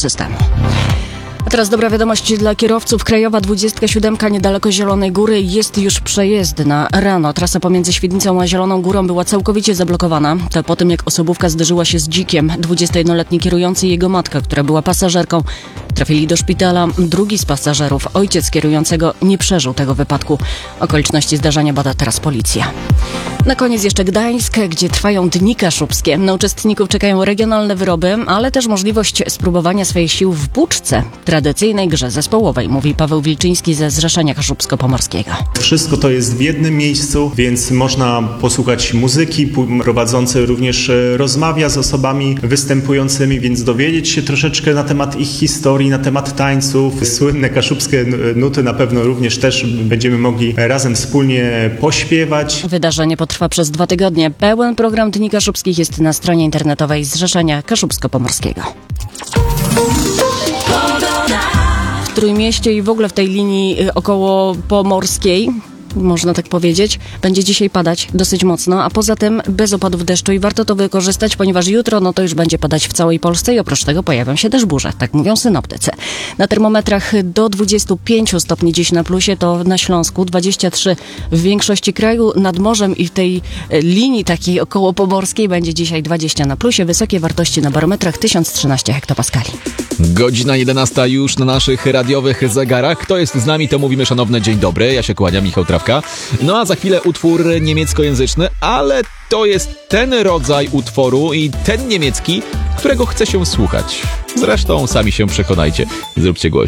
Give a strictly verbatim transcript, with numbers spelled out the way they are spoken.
systemu. A teraz dobra wiadomość dla kierowców. Krajowa dwadzieścia siedem niedaleko Zielonej Góry jest już przejezdna. Rano trasa pomiędzy Świdnicą a Zieloną Górą była całkowicie zablokowana. To po tym, jak osobówka zderzyła się z dzikiem. dwudziestojednoletni kierujący i jego matka, która była pasażerką, trafili do szpitala. Drugi z pasażerów, ojciec kierującego, nie przeżył tego wypadku. Okoliczności zdarzenia bada teraz policja. Na koniec jeszcze Gdańsk, gdzie trwają Dni Kaszubskie. Na uczestników czekają regionalne wyroby, ale też możliwość spróbowania swoich sił w buczce, tradycyjnej grze zespołowej, mówi Paweł Wilczyński ze Zrzeszenia Kaszubsko-Pomorskiego. Wszystko to jest w jednym miejscu, więc można posłuchać muzyki, prowadzący również rozmawia z osobami występującymi, więc dowiedzieć się troszeczkę na temat ich historii, na temat tańców. Słynne kaszubskie nuty na pewno również też będziemy mogli razem wspólnie pośpiewać. Wydarzenie Trwa przez dwa tygodnie. Pełen program Dni Kaszubskich jest na stronie internetowej Zrzeszenia Kaszubsko-Pomorskiego. W Trójmieście i w ogóle w tej linii około pomorskiej, można tak powiedzieć, będzie dzisiaj padać dosyć mocno, a poza tym bez opadów deszczu i warto to wykorzystać, ponieważ jutro no to już będzie padać w całej Polsce i oprócz tego pojawią się też burze, tak mówią synoptycy. Na termometrach do dwudziestu pięciu stopni dziś na plusie, to na Śląsku, dwadzieścia trzy w większości kraju, nad morzem i w tej linii takiej około pomorskiej będzie dzisiaj dwadzieścia na plusie, wysokie wartości na barometrach tysiąc trzynaście hektopaskali. Godzina jedenasta już na naszych radiowych zegarach. Kto jest z nami, to mówimy szanowne dzień dobry. Ja się kłaniam, Michał Trawka. No a za chwilę utwór niemieckojęzyczny, ale to jest ten rodzaj utworu i ten niemiecki, którego chce się słuchać. Zresztą sami się przekonajcie. Zróbcie głośno.